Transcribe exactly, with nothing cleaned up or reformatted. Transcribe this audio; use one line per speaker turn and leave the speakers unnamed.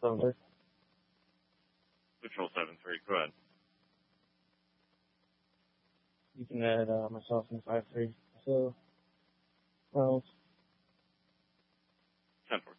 seven three.
Patrol seven three, go ahead.
You can add uh, myself in five three. So